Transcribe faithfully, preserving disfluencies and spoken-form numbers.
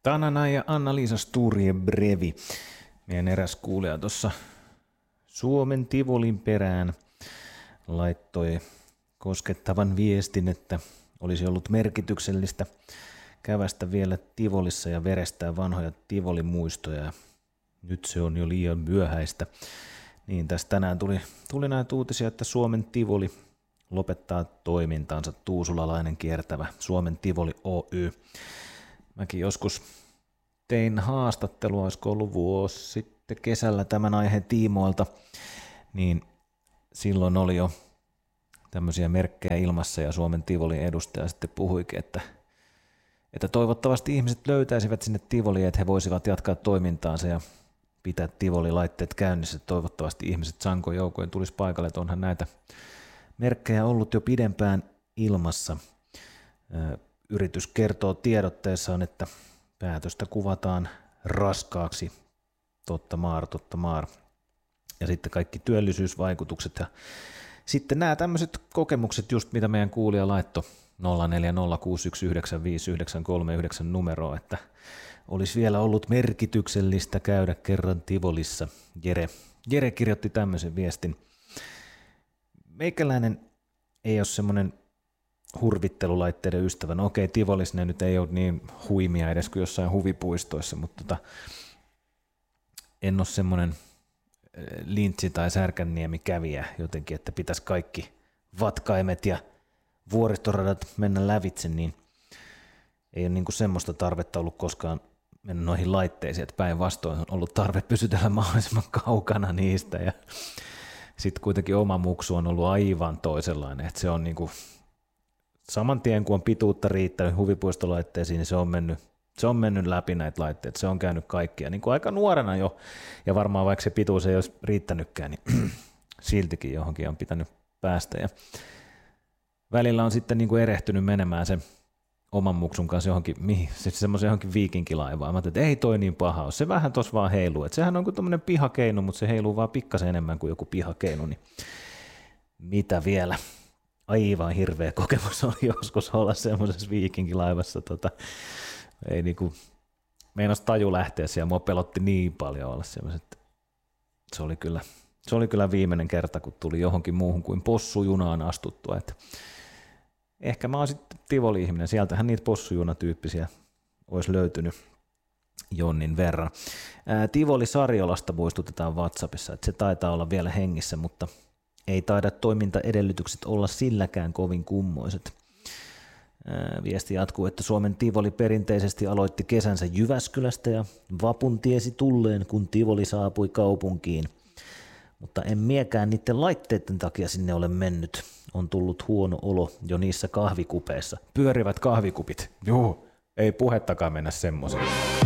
Tanana ja Anna-Liisa Sturje-Brevi, meidän eräs kuulija tuossa Suomen Tivolin perään laittoi koskettavan viestin, että olisi ollut merkityksellistä kävästä vielä Tivolissa ja verestää vanhoja Tivoli-muistoja. Nyt se on jo liian myöhäistä. Niin tässä tänään tuli, tuli näitä uutisia, että Suomen Tivoli lopettaa toimintaansa, tuusulalainen kiertävä Suomen Tivoli Oy. Mäkin joskus tein haastattelua, olisiko ollut vuosi sitten kesällä tämän aiheen tiimoilta, niin silloin oli jo tämmöisiä merkkejä ilmassa ja Suomen Tivolin edustaja sitten puhuikin, että, että toivottavasti ihmiset löytäisivät sinne Tivoliin, että he voisivat jatkaa toimintaansa ja pitää Tivoli-laitteet käynnissä. Toivottavasti ihmiset sankojoukoin tulisi paikalle, että onhan näitä merkkejä ollut jo pidempään ilmassa. Yritys kertoo tiedotteessaan, että päätöstä kuvataan raskaaksi, totta maar, totta maar. Ja sitten kaikki työllisyysvaikutukset ja sitten nämä tämmöiset kokemukset, just mitä meidän kuulija laittoi nolla neljä nolla kuusi yksi yhdeksän viisi yhdeksän kolme yhdeksän numeroa, että olisi vielä ollut merkityksellistä käydä kerran Tivolissa. Jere, Jere kirjoitti tämmöisen viestin. Meikäläinen ei ole semmoinen hurvittelulaitteiden ystävä. No okei, Tivolissa ne nyt ei ole niin huimia edes kuin jossain huvipuistoissa, mutta tota, en ole semmoinen Lintsi- tai Särkänniemi kävijä jotenkin, että pitäisi kaikki vatkaimet ja vuoristoradat mennä lävitse, niin ei ole niinku semmoista tarvetta ollut koskaan mennä noihin laitteisiin, että päinvastoin on ollut tarve pysytellä mahdollisimman kaukana niistä ja sitten kuitenkin oma muksu on ollut aivan toisenlainen, että se on niinku saman tien kun on pituutta riittänyt huvipuistolaitteisiin, niin se on mennyt Se on mennyt läpi näitä laitteita, se on käynyt kaikkia, niin kuin aika nuorena jo, ja varmaan vaikka se pituus ei olisi riittänytkään, niin siltikin johonkin on pitänyt päästä, ja välillä on sitten niin kuin erehtynyt menemään sen oman muksun kanssa johonkin, siis semmoisen johonkin viikinkilaivaan, mä ajattelin, että ei toi niin paha ole, se vähän tossa vaan heiluu, että sehän on kuin tommoinen pihakeinu, mutta se heiluu vaan pikkasen enemmän kuin joku pihakeinu, niin mitä vielä? Aivan hirveä kokemus oli joskus olla semmoisessa viikinkilaivassa, tota, ei niinku, meinas taju lähteä siellä, mua pelotti niin paljon olla semmoiset, se oli kyllä, se oli kyllä viimeinen kerta, kun tuli johonkin muuhun kuin possujunaan astuttua, että ehkä mä oon sitten Tivoli-ihminen, sieltähän niitä possujunatyyppisiä olisi löytynyt jonnin verran. Ää, Tivoli Sarjolasta muistutetaan WhatsAppissa, että se taitaa olla vielä hengissä, mutta ei taida toimintaedellytykset olla silläkään kovin kummoiset. Viesti jatkuu, että Suomen Tivoli perinteisesti aloitti kesänsä Jyväskylästä ja vapun tiesi tulleen, kun Tivoli saapui kaupunkiin. Mutta en miekään niiden laitteiden takia sinne ole mennyt. On tullut huono olo jo niissä kahvikupeissa. Pyörivät kahvikupit. Juu, ei puhettakaan mennä semmoiseen.